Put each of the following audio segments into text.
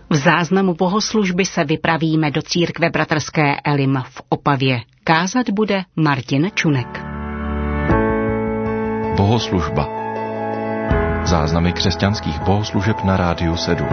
V záznamu bohoslužby se vypravíme do církve bratrské Elim v Opavě. Kázat bude Martin Čunek. Bohoslužba. Záznamy křesťanských bohoslužeb na Rádiu 7.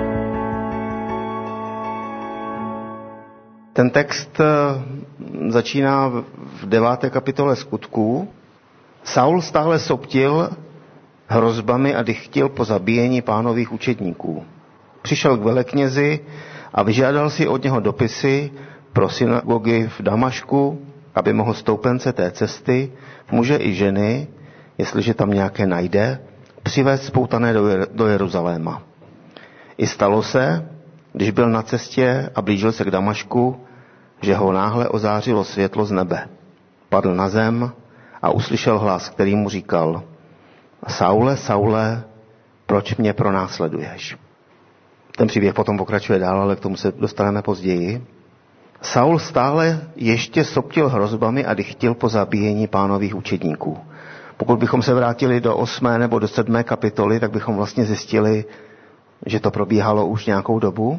Ten text začíná v 9. kapitole Skutků. Saul stále soptil hrozbami a dychtil po zabíjení Pánových učedníků. Přišel k veleknězi a vyžádal si od něho dopisy pro synagogy v Damašku, aby mohl stoupence té cesty, muže i ženy, jestliže tam nějaké najde, přivést spoutané do Jeruzaléma. I stalo se, když byl na cestě a blížil se k Damašku, že ho náhle ozářilo světlo z nebe. Padl na zem a uslyšel hlas, který mu říkal: Saule, Saule, proč mě pronásleduješ? Ten příběh potom pokračuje dál, ale k tomu se dostaneme později. Saul stále ještě soptil hrozbami a dychtil po zabíjení Pánových učedníků. Pokud bychom se vrátili do 8. nebo do 7. kapitoly, tak bychom vlastně zjistili, že to probíhalo už nějakou dobu.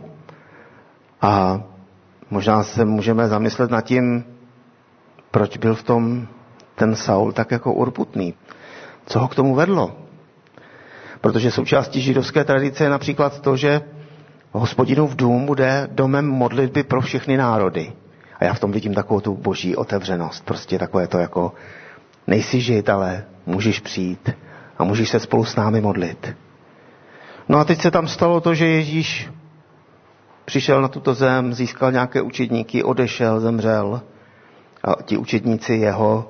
A možná se můžeme zamyslet nad tím, proč byl v tom ten Saul tak jako urputný. Co ho k tomu vedlo? Protože součástí židovské tradice je například to, že Hospodinův dům bude domem modlitby pro všechny národy. A já v tom vidím takovou tu boží otevřenost. Prostě takové to jako nejsi žid, ale můžeš přijít a můžeš se spolu s námi modlit. No a teď se tam stalo to, že Ježíš přišel na tuto zem, získal nějaké učedníky, odešel, zemřel. A ti učedníci jeho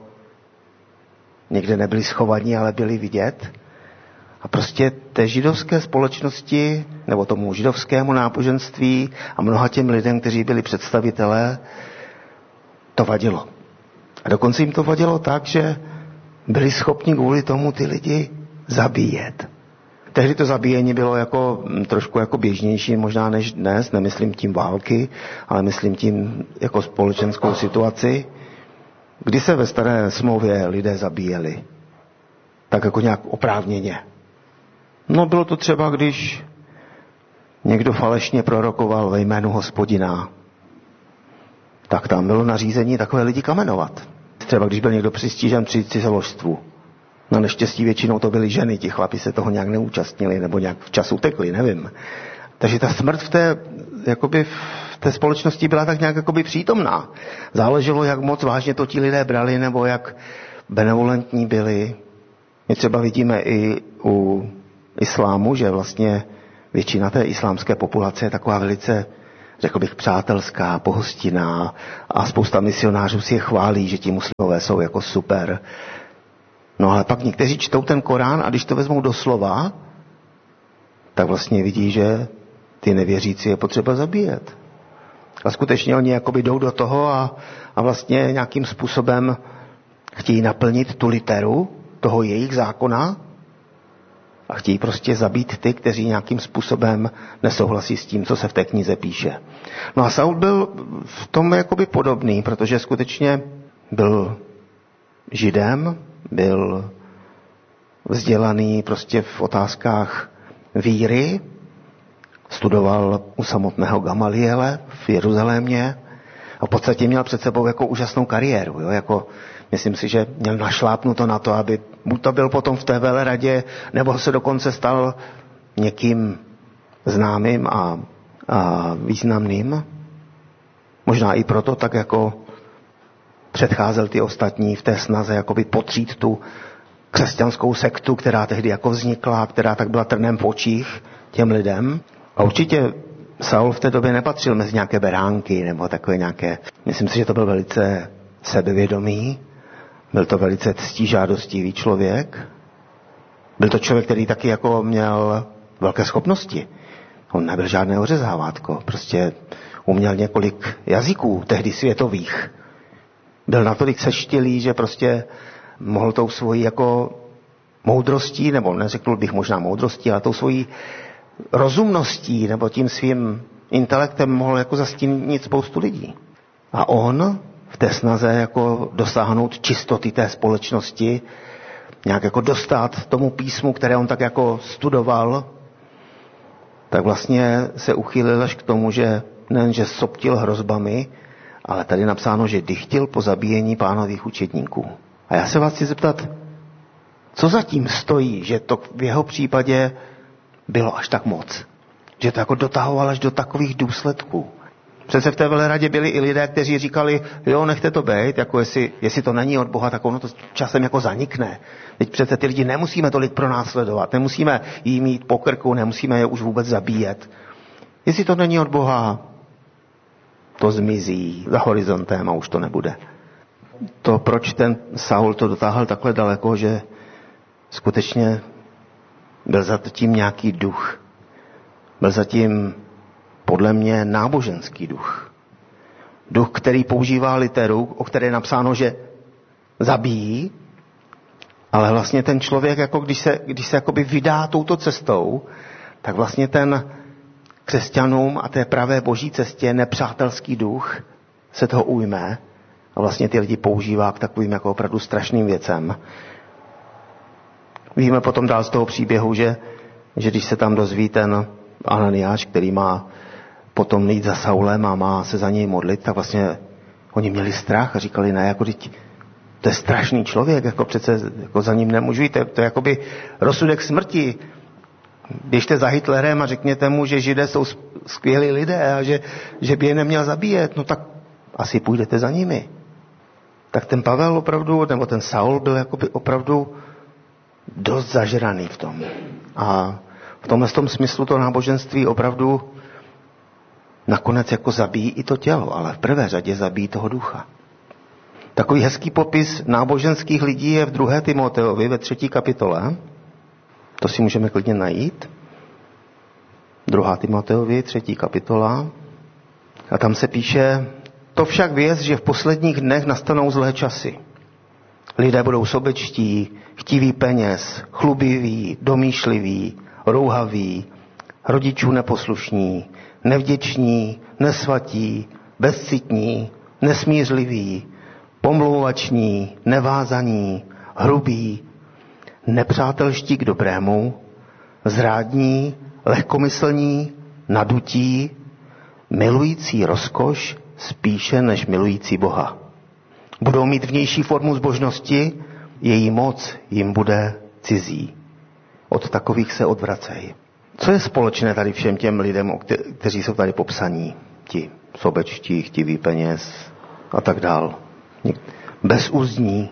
někde nebyli schovaní, ale byli vidět. A prostě té židovské společnosti, nebo tomu židovskému náboženství a mnoha těm lidem, kteří byli představitelé, to vadilo. A dokonce jim to vadilo tak, že byli schopni kvůli tomu ty lidi zabíjet. Tehdy to zabíjení bylo jako trošku jako běžnější možná než dnes, nemyslím tím války, ale myslím tím jako společenskou situaci, kdy se ve staré smlouvě lidé zabíjeli. Tak jako nějak oprávněně. No bylo to třeba, když někdo falešně prorokoval ve jménu Hospodina, tak tam bylo nařízení takové lidi kamenovat. Třeba když byl někdo přistížen při cizoložstvu. Na neštěstí většinou to byly ženy, ti chlapi se toho nějak neúčastnili nebo nějak včas utekli, nevím. Takže ta smrt v té společnosti byla tak nějak jakoby přítomná. Záleželo, jak moc vážně to ti lidé brali nebo jak benevolentní byli. My třeba vidíme i u islámu, že vlastně většina té islámské populace je taková velice, řekl bych, přátelská, pohostinná a spousta misionářů si je chválí, že ti muslimové jsou jako super. No ale pak někteří čtou ten Korán a když to vezmou do slova, tak vlastně vidí, že ty nevěřící je potřeba zabíjet. A skutečně oni jakoby jdou do toho a vlastně nějakým způsobem chtějí naplnit tu literu toho jejich zákona a chtějí prostě zabít ty, kteří nějakým způsobem nesouhlasí s tím, co se v té knize píše. No a Saul byl v tom jakoby podobný, protože skutečně byl Židem, byl vzdělaný prostě v otázkách víry, studoval u samotného Gamaliele v Jeruzalémě a v podstatě měl před sebou jako úžasnou kariéru. Jo? Jako, myslím si, že měl našlápnuto na to, aby buď to byl potom v té veleradě, nebo se dokonce stal někým známým a významným. Možná i proto tak jako předcházel ty ostatní v té snaze jakoby potřít tu křesťanskou sektu, která tehdy jako vznikla, která tak byla trnem v očích těm lidem. A určitě Saul v té době nepatřil mezi nějaké beránky nebo takové nějaké. Myslím si, že to byl velice sebevědomý, byl to velice ctižádostivý člověk. Byl to člověk, který taky jako měl velké schopnosti. On nebyl žádné ořezávátko, prostě uměl několik jazyků, tehdy světových. Byl natolik seštilý, že prostě mohl tou svojí jako moudrostí, nebo neřekl bych možná moudrostí, ale tou svojí rozumností nebo tím svým intelektem mohl jako zastínit spoustu lidí. A on v té snaze jako dosáhnout čistoty té společnosti, nějak jako dostat tomu písmu, které on tak jako studoval, tak vlastně se uchýlil až k tomu, že nejenže soptil hrozbami, ale tady napsáno, že dychtil po zabíjení Pánových učedníků. A já se vás chci zeptat, co zatím stojí, že to v jeho případě bylo až tak moc? Že to jako dotahoval až do takových důsledků. Přece v té veleradě byli i lidé, kteří říkali, jo, nechte to být, jako jestli to není od Boha, tak ono to časem jako zanikne. Teď přece ty lidi nemusíme tolik pronásledovat, nemusíme jí mít po krku, nemusíme je už vůbec zabíjet. Jestli to není od Boha, to zmizí za horizontem a už to nebude. To, proč ten Saul to dotáhl takhle daleko, že skutečně byl zatím nějaký duch. Byl zatím podle mě náboženský duch. Duch, který používá literu, o které je napsáno, že zabíjí, ale vlastně ten člověk, jako když se jakoby vydá touto cestou, tak vlastně ten křesťanům a té pravé boží cestě nepřátelský duch se toho ujme a vlastně ty lidi používá k takovým jako opravdu strašným věcem. Víme potom dál z toho příběhu, že když se tam dozví ten Ananiáš, který má potom jít za Saulem a má se za něj modlit, tak vlastně oni měli strach a říkali, ne, jako to je strašný člověk, jako přece jako za ním nemůžu jít, to je jakoby rozsudek smrti. Běžte za Hitlerem a řekněte mu, že Židé jsou skvělí lidé a že by je neměl zabíjet, no tak asi půjdete za nimi. Tak ten Pavel opravdu, nebo ten Saul byl jakoby opravdu dost zažraný v tom. A v tomhle smyslu to náboženství opravdu nakonec jako zabíjí i to tělo, ale v prvé řadě zabíjí toho ducha. Takový hezký popis náboženských lidí je v 2. Timoteovi ve 3. kapitole. To si můžeme klidně najít. 2. Timoteovi, 3. kapitola. A tam se píše, to však věz, že v posledních dnech nastanou zlé časy. Lidé budou sobečtí, chtiví peněz, chlubiví, domýšliví, rouhaví, rodičů neposlušní, nevděční, nesvatí, bezcitní, nesmířliví, pomlouvační, nevázaní, hrubí, nepřátelští k dobrému, zrádní, lehkomyslní, nadutí, milující rozkoš spíše než milující Boha. Budou mít vnější formu zbožnosti, její moc jim bude cizí. Od takových se odvracej. Co je společné tady všem těm lidem, kteří jsou tady popsaní? Ti sobečtí, chtiví peněz a tak dál. Bezúzdní,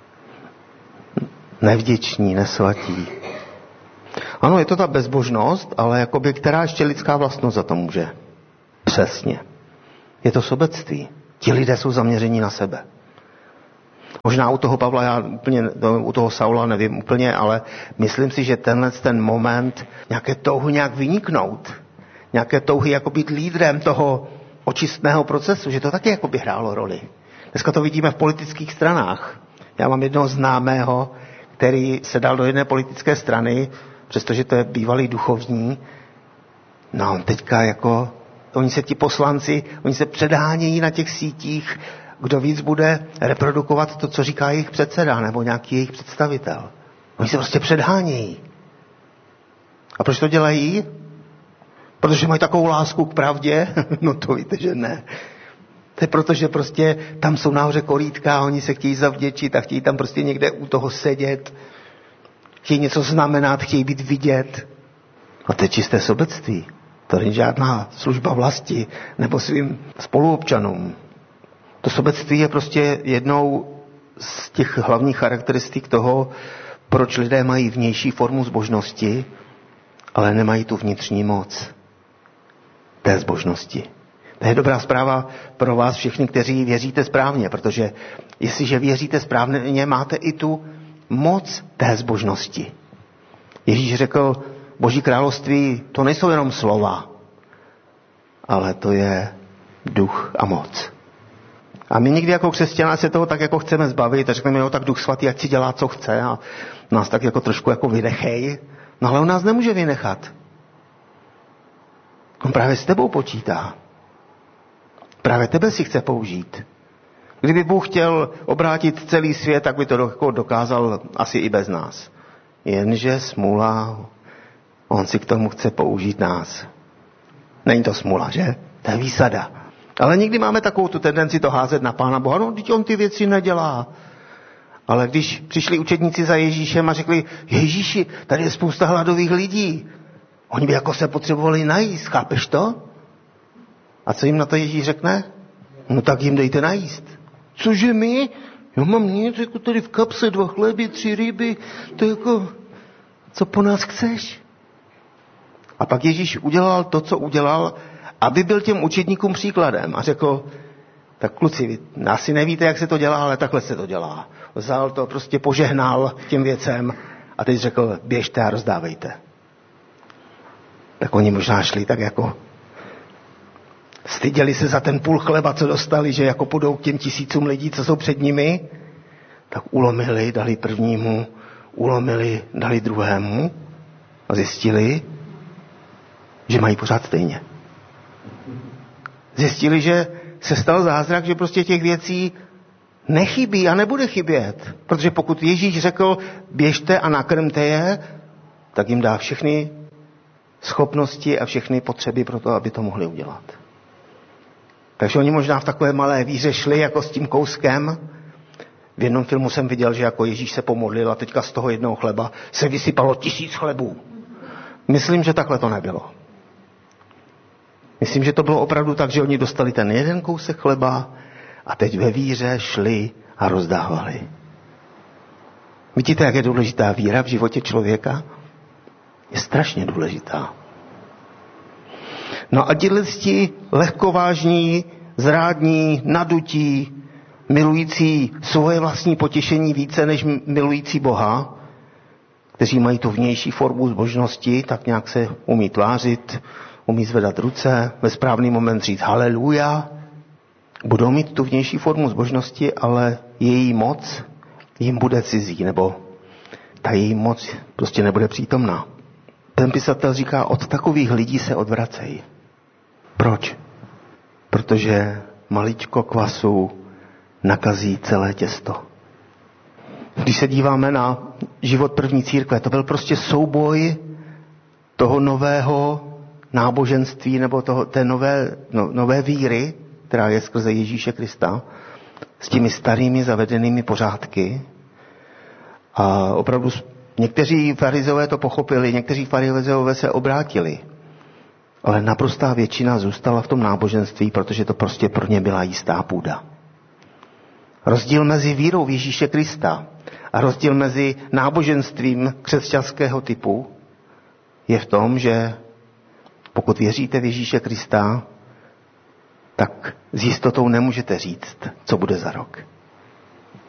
nevděční, nesvatí. Ano, je to ta bezbožnost, ale jakoby, která ještě lidská vlastnost za to může. Přesně. Je to sobectví. Ti lidé jsou zaměření na sebe. Možná u toho Pavla, já úplně, u toho Saula nevím úplně, ale myslím si, že ten moment nějaké touhy nějak vyniknout, nějaké touhy jako být lídrem toho očistného procesu, že to taky jako by hrálo roli. Dneska to vidíme v politických stranách. Já mám jednoho známého, který se dal do jedné politické strany, přestože to je bývalý duchovní. No on teďka jako, oni se ti poslanci, oni se předhánějí na těch sítích, kdo víc bude reprodukovat to, co říká jejich předseda nebo nějaký jejich představitel. Oni se prostě předhánějí. A proč to dělají? Protože mají takovou lásku k pravdě? No to víte, že ne. To je proto, že prostě tam jsou nahoře korítka a oni se chtějí zavděčit a chtějí tam prostě někde u toho sedět. Chtějí něco znamenat, chtějí být vidět. A to je čisté sobectví. To není žádná služba vlasti nebo svým spoluobčanům. To sobectví je prostě jednou z těch hlavních charakteristik toho, proč lidé mají vnější formu zbožnosti, ale nemají tu vnitřní moc té zbožnosti. To je dobrá zpráva pro vás všechny, kteří věříte správně, protože jestliže věříte správně, máte i tu moc té zbožnosti. Ježíš řekl, Boží království, to nejsou jenom slova, ale to je duch a moc. A my někdy jako křesťané se toho tak jako chceme zbavit a řekneme, jo, tak Duch Svatý, ať si dělá, co chce a nás tak jako trošku jako vynechej. No ale on nás nemůže vynechat. On právě s tebou počítá. Právě tebe si chce použít. Kdyby Bůh chtěl obrátit celý svět, tak by to dokázal asi i bez nás. Jenže smůla, on si k tomu chce použít nás. Není to smula, že? To je výsada. Ale někdy máme takovou tu tendenci to házet na Pána Boha. No, teď on ty věci nedělá. Ale když přišli učedníci za Ježíšem a řekli, Ježíši, tady je spousta hladových lidí. Oni by jako se potřebovali najíst, chápeš to? A co jim na to Ježíš řekne? No tak jim dejte najíst. Cože my? Já mám nic, jako tady v kapse 2 chleby, 3 ryby. To je jako, co po nás chceš? A pak Ježíš udělal to, co udělal, aby byl těm učedníkům příkladem. A řekl, tak kluci, vy asi nevíte, jak se to dělá, ale takhle se to dělá. Vzal to, prostě požehnal těm věcem a teď řekl, běžte a rozdávejte. Tak oni možná šli tak jako styděli se za ten půl chleba, co dostali, že jako půjdou k těm 1000 lidí, co jsou před nimi, tak ulomili, dali prvnímu, ulomili, dali druhému a zjistili, že mají pořád stejně. Zjistili, že se stal zázrak, že prostě těch věcí nechybí a nebude chybět. Protože pokud Ježíš řekl, běžte a nakrmte je, tak jim dá všechny schopnosti a všechny potřeby pro to, aby to mohli udělat. Takže oni možná v takové malé víře šli jako s tím kouskem. V jednom filmu jsem viděl, že jako Ježíš se pomodlil a teďka z toho jednoho chleba se vysypalo 1000 chlebů. Myslím, že takhle to nebylo. Myslím, že to bylo opravdu tak, že oni dostali ten jeden kousek chleba a teď ve víře šli a rozdávali. Vidíte, jak je důležitá víra v životě člověka? Je strašně důležitá. No a ti lehkovážní, zrádní, nadutí, milující svoje vlastní potěšení více než milující Boha, kteří mají tu vnější formu zbožnosti, tak nějak se umí tvářit, umí zvedat ruce, ve správný moment říct haleluja, budou mít tu vnější formu zbožnosti, ale její moc jim bude cizí, nebo ta její moc prostě nebude přítomná. Ten pisatel říká, od takových lidí se odvracej. Proč? Protože maličko kvasu nakazí celé těsto. Když se díváme na život první církve, to byl prostě souboj toho nového náboženství nebo té nové víry, která je skrze Ježíše Krista, s těmi starými zavedenými pořádky. A opravdu někteří farizeové to pochopili, někteří farizeové se obrátili. Ale naprostá většina zůstala v tom náboženství, protože to prostě pro ně byla jistá půda. Rozdíl mezi vírou v Ježíše Krista a rozdíl mezi náboženstvím křesťanského typu je v tom, že pokud věříte v Ježíše Krista, tak s jistotou nemůžete říct, co bude za rok.